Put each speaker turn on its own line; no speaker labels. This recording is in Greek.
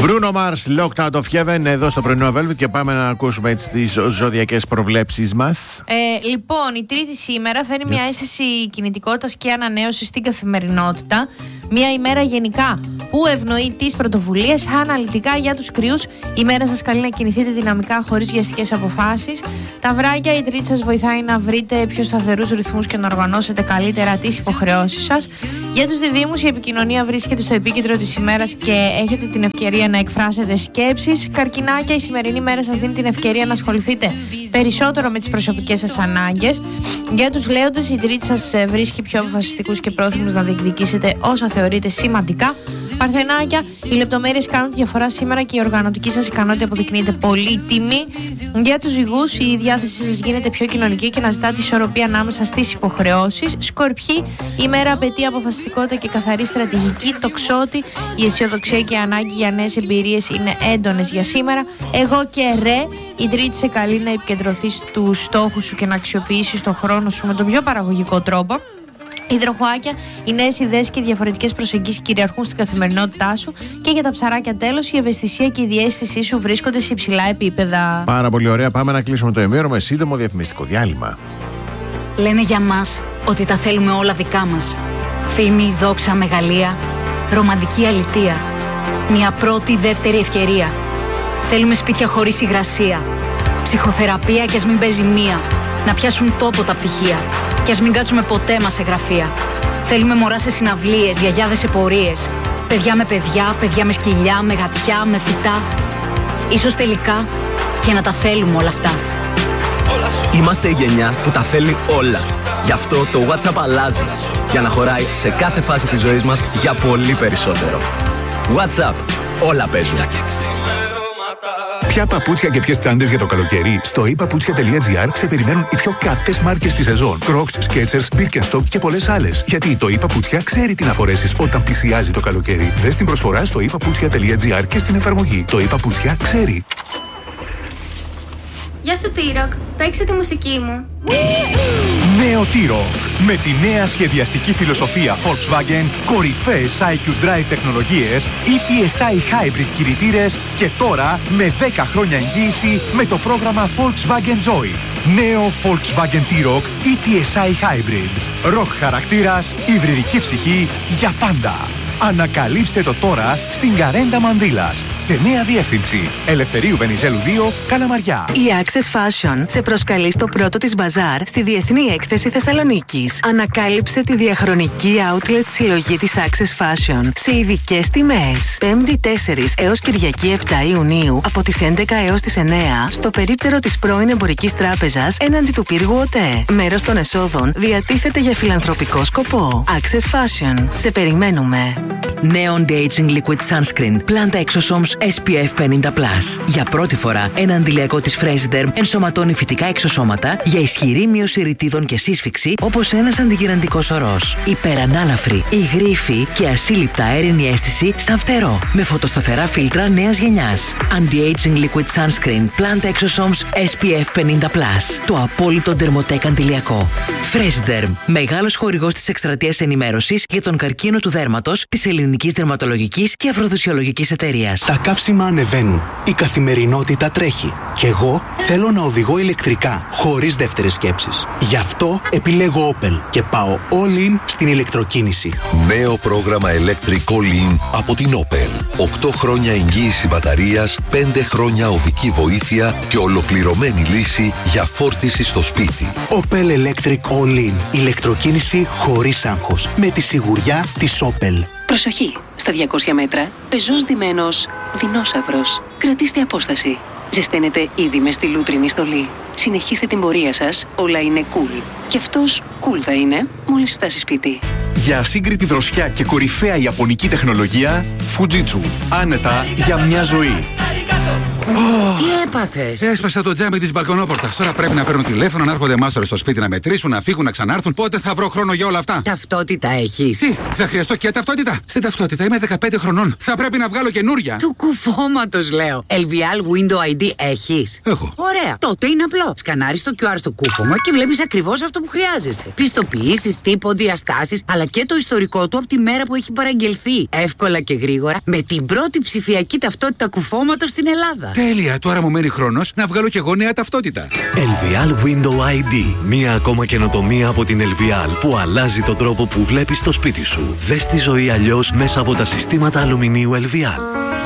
Bruno Mars, Locked Out of Heaven, εδώ στο πρωινό Velvet, και πάμε να ακούσουμε τις ζωδιακές προβλέψεις μας.
Λοιπόν, η Τρίτη σήμερα φέρνει μια αίσθηση κινητικότητας και ανανέωσης στην καθημερινότητα. Μια ημέρα γενικά που ευνοεί τις πρωτοβουλίες. Αναλυτικά για τους Κρυούς, η μέρα σας καλεί να κινηθείτε δυναμικά χωρίς βιαστικές αποφάσεις. Τα Βράκια, η Τρίτη σας βοηθάει να βρείτε πιο σταθερούς ρυθμούς και να οργανώσετε καλύτερα τις υποχρεώσεις σας. Για τους Διδύμους, η επικοινωνία βρίσκεται στο επίκεντρο της ημέρας και έχετε την ευκαιρία να εκφράσετε σκέψεις. Καρκινάκια, η σημερινή μέρα σας δίνει την ευκαιρία να ασχοληθείτε περισσότερο με τις προσωπικές σας ανάγκες. Για τους Λέοντες, η Τρίτη σας βρίσκει πιο αποφασιστικούς και πρόθυμους να διεκδικήσετε όσα θεωρείτε σημαντικά. Παρθενάκια, οι λεπτομέρειες κάνουν τη διαφορά σήμερα και η οργανωτική σας ικανότητα αποδεικνύεται πολύτιμη. Για τους Ζυγούς, η διάθεσή σας γίνεται πιο κοινωνική και αναζητάτε ισορροπία ανάμεσα στις υποχρεώσεις. Σκορπιοί, η μέρα απαιτεί αποφασιστικότητα και καθαρή στρατηγική. Τοξότη, η αισιοδοξία και η ανάγκη για νέες εμπειρίες είναι έντονες για σήμερα. Εγώ και Ρε, η Τρίτη σε καλεί να επικεντρωθείς στους στόχους σου και να αξιοποιήσεις τον χρόνο σου με τον πιο παραγωγικό τρόπο. Υδροχοάκια, οι νέες ιδέες και οι διαφορετικές προσεγγίσεις κυριαρχούν στην καθημερινότητά σου. Και για τα Ψαράκια, τέλος, η ευαισθησία και η διαίσθησή σου βρίσκονται σε υψηλά επίπεδα.
Πάρα πολύ ωραία. Πάμε να κλείσουμε το ημέρο με σύντομο διαφημιστικό διάλειμμα.
Λένε για μας ότι τα θέλουμε όλα δικά μας. Φήμη, δόξα, μεγαλεία, ρομαντική αλητεία. Μια πρώτη, δεύτερη ευκαιρία. Θέλουμε σπίτια χωρίς υγρασία. Ψυχοθεραπεία κι ας μην παίζει μία. Να πιάσουν τόπο τα πτυχία. Κι ας μην κάτσουμε ποτέ μας σε γραφεία. Θέλουμε μωρά σε συναυλίες, γιαγιάδες σε πορείες. Παιδιά με παιδιά, παιδιά με σκυλιά, με γατιά, με φυτά. Ίσως τελικά και να τα θέλουμε όλα αυτά.
Είμαστε η γενιά που τα θέλει όλα. Γι' αυτό το WhatsApp αλλάζει. Για να χωράει σε κάθε φάση της ζωής μας για πολύ περισσότερο. WhatsApp. Όλα παίζουν.
Ποια παπούτσια και ποιες τσάντες για το καλοκαίρι? Στο epaputsια.gr σε περιμένουν οι πιο καυτές μάρκες της σεζόν. Crocs, Skechers, Birkenstock και πολλές άλλες. Γιατί το ePaputsια ξέρει τι να φορέσεις όταν πλησιάζει το καλοκαίρι. Δες την προσφορά στο epaputsια.gr και στην εφαρμογή. Το ePaputsια ξέρει.
Γεια σου T-Rock, παίξε τη μουσική μου.
Νέο T-Rock. Με τη νέα σχεδιαστική φιλοσοφία Volkswagen, κορυφαίες IQ Drive τεχνολογίες, ETSI Hybrid κινητήρες και τώρα με 10 χρόνια εγγύηση με το πρόγραμμα Volkswagen Joy. Νέο Volkswagen T-Rock ETSI Hybrid. Rock χαρακτήρας, υβριδική ψυχή για πάντα. Ανακαλύψτε το τώρα στην Καρέντα Μανδύλας, σε νέα διεύθυνση Ελευθερίου Βενιζέλου 2, Καλαμαριά.
Η Access Fashion σε προσκαλεί στο πρώτο της μπαζάρ στη Διεθνή Έκθεση Θεσσαλονίκης. Ανακάλυψε τη διαχρονική outlet συλλογή της Access Fashion σε ειδικές τιμές. 5η 4 έως Κυριακή 7 Ιουνίου από τις 11 έως τις 9 στο περίπτερο της πρώην Εμπορικής Τράπεζας έναντι του πύργου ΟΤΕ. Μέρος των εσόδων διατίθεται για φιλανθρωπικό σκοπό. Access Fashion. Σε περιμένουμε.
Νέο Anti-Aging Liquid Sunscreen Planta Exosomes SPF 50+. Για πρώτη φορά, ένα αντιλιακό της Freshderm ενσωματώνει φυτικά εξωσώματα για ισχυρή μείωση ρητίδων και σύσφυξη, όπως ένας αντιγυραντικός ορός. Υπερανάλαφρη, υγρήφη και ασύλληπτα αέρινη αίσθηση σαν φτερό. Με φωτοσταθερά φίλτρα νέας γενιάς. Anti-Aging Liquid Sunscreen Planta Exosomes SPF 50+. Το απόλυτο ντερμοτέκ αντιλιακό. Freshderm. Μεγάλος χορηγός της εκστρατείας ενημέρωσης για τον καρκίνο του δέρματος της Ελληνικής Δερματολογικής και Αφροδισιολογικής Εταιρείας.
Τα καύσιμα ανεβαίνουν. Η καθημερινότητα τρέχει. Και εγώ θέλω να οδηγώ ηλεκτρικά, χωρίς δεύτερες σκέψεις. Γι' αυτό επιλέγω Opel και πάω all in στην ηλεκτροκίνηση.
Νέο πρόγραμμα Electric All In από την Opel. 8 χρόνια εγγύηση μπαταρίας, 5 χρόνια οδική βοήθεια και ολοκληρωμένη λύση για φόρτιση στο σπίτι.
Opel Electric All In. Ηλεκτροκίνηση χωρίς άγχος. Με τη σιγουριά της Opel.
Προσοχή! Στα 200 μέτρα, πεζός ντυμένος δεινόσαυρος. Κρατήστε απόσταση. Ζεσταίνετε ήδη μες στη λούτρινη στολή. Συνεχίστε την πορεία σας, όλα είναι cool. Και αυτός cool θα είναι μόλις φτάσει σπίτι.
Για ασύγκριτη δροσιά και κορυφαία ιαπωνική τεχνολογία, Fujitsu. Άνετα για μια ζωή.
Τι έπαθες?
Έσπασα το τζάμι της μπαλκονόπορτας. Τώρα πρέπει να παίρνουν τηλέφωνο, να έρχονται μάστορες στο σπίτι να μετρήσουν, να φύγουν, να ξανάρθουν. Πότε θα βρω χρόνο για όλα αυτά?
Ταυτότητα έχεις?
Τι, θα χρειαστώ και ταυτότητα? Στην ταυτότητα είμαι 15 χρονών. Θα πρέπει να βγάλω καινούρια.
Του κουφώματος λέω. LVL Window ID έχεις?
Έχω.
Ωραία. Τότε είναι απλό. Σκανάρεις το QR στο κούφωμα και βλέπεις ακριβώς αυτό που χρειάζεσαι. Πιστοποιήσεις, τύπο, διαστάσεις, αλλά και το ιστορικό του από τη μέρα που έχει παραγγελθεί. Εύκολα και γρήγορα με την πρώτη ψηφιακή ταυτότητα κουφώματος στην Ελλάδα.
Τέλεια. Τώρα μου μένει χρόνος να βγάλω κι εγώ νέα ταυτότητα.
LVL Window ID. Μία ακόμα καινοτομία από την LVL που αλλάζει τον τρόπο που βλέπεις το σπίτι σου. Δες τη ζωή αλλιώς μέσα από τα συστήματα αλουμινίου LVL.